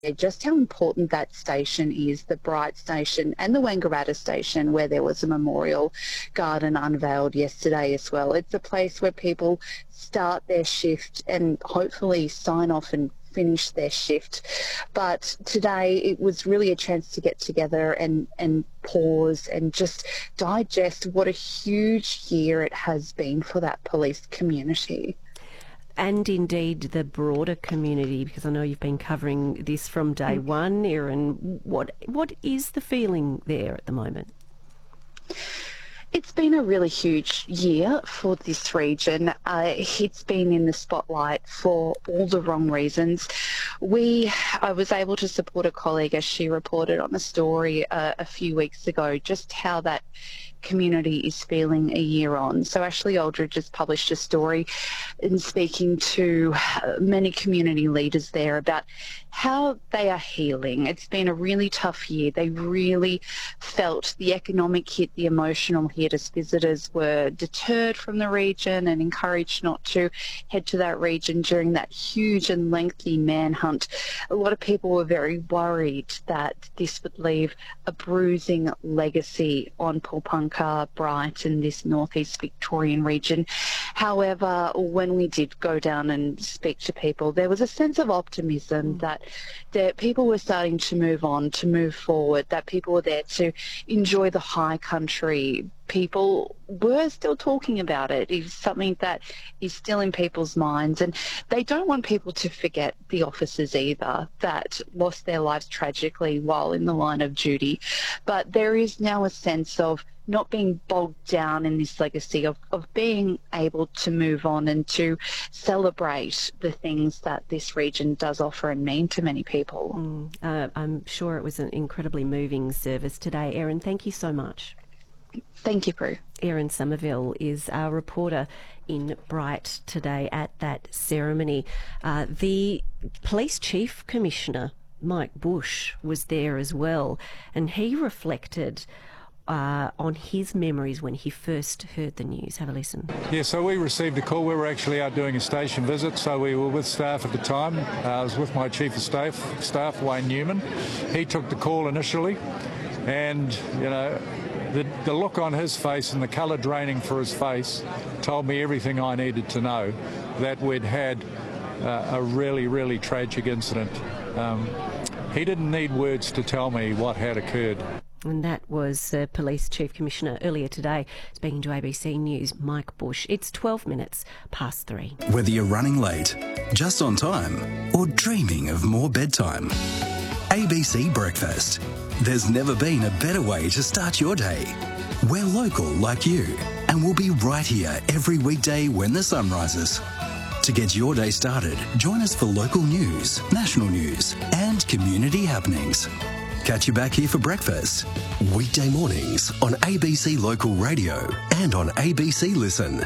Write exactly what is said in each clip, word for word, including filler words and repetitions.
just how important that station is, the Bright Station and the Wangaratta Station, where there was a memorial garden unveiled yesterday as well. It's a place where people start their shift and hopefully sign off and finish their shift. But today it was really a chance to get together and, and pause and just digest what a huge year it has been for that police community. And indeed the broader community, because I know you've been covering this from day one, Erin. What what is the feeling there at the moment? It's been a really huge year for this region. Uh, it's been in the spotlight for all the wrong reasons. We, I was able to support a colleague as she reported on a story uh, a few weeks ago, just how that community is feeling a year on. So Ashley Aldridge has published a story in speaking to many community leaders there about how they are healing. It's been a really tough year. They really felt the economic hit, the emotional hit, as visitors were deterred from the region and encouraged not to head to that region during that huge and lengthy manhunt. A lot of people were very worried that this would leave a bruising legacy on Pulpunka, Bright and this northeast Victorian region. However, when we did go down and speak to people, there was a sense of optimism that, that people were starting to move on, to move forward, that people were there to enjoy the high country. People were still talking about it. It's something that is still in people's minds, and they don't want people to forget the officers either that lost their lives tragically while in the line of duty. But there is now a sense of not being bogged down in this legacy, of, of being able to move on and to celebrate the things that this region does offer and mean to many people. Mm, uh, I'm sure it was an incredibly moving service today. Erin, thank you so much. Thank you, Prue. Erin Somerville is our reporter in Bright today at that ceremony. Uh, the Police Chief Commissioner, Mike Bush, was there as well, and he reflected uh, on his memories when he first heard the news. Have a listen. Yeah, so we received a call. We were actually out doing a station visit, so we were with staff at the time. Uh, I was with my Chief of Staff, staff, Wayne Newman. He took the call initially, and, you know, The, the look on his face and the colour draining for his face told me everything I needed to know, that we'd had uh, a really, really tragic incident. Um, he didn't need words to tell me what had occurred. And that was uh, Police Chief Commissioner earlier today, speaking to A B C News, Mike Bush. It's twelve minutes past three. Whether you're running late, just on time, or dreaming of more bedtime, A B C Breakfast. There's never been a better way to start your day. We're local like you, and we'll be right here every weekday when the sun rises. To get your day started, join us for local news, national news, and community happenings. Catch you back here for breakfast. Weekday mornings on A B C Local Radio and on A B C Listen.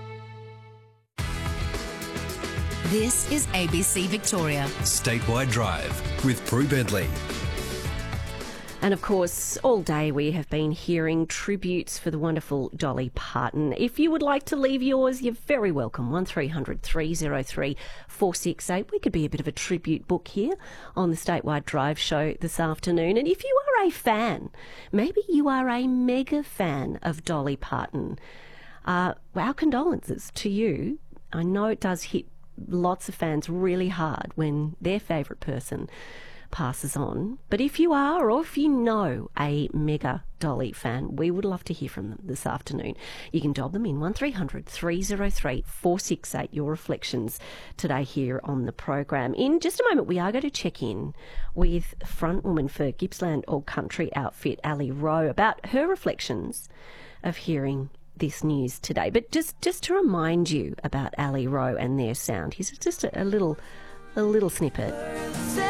This is A B C Victoria. Statewide Drive with Prue Bentley. And of course, all day we have been hearing tributes for the wonderful Dolly Parton. If you would like to leave yours, you're very welcome. one three hundred three oh three four six eight. We could be a bit of a tribute book here on the Statewide Drive show this afternoon. And if you are a fan, maybe you are a mega fan of Dolly Parton, uh, our condolences to you. I know it does hit lots of fans really hard when their favourite person passes on. But if you are, or if you know a mega Dolly fan, we would love to hear from them this afternoon. You can dob them in one three hundred three oh three four six eight, your reflections today here on the program. In just a moment, we are going to check in with frontwoman for Gippsland All Country outfit, Ali Rowe, about her reflections of hearing this news today. But just, just to remind you about Ali Rowe and their sound, here's just a, a little, a little snippet.